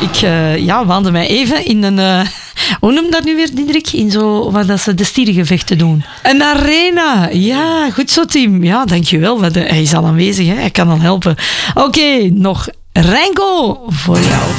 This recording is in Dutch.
ik waande mij even in een... hoe noem dat nu weer, Diederik? In zo, waar dat ze de stierengevechten doen. Een arena. Ja, goed zo, Tim. Ja, dankjewel. Hij is al aanwezig, hè. Hij kan al helpen. Oké, nog Rango voor jou.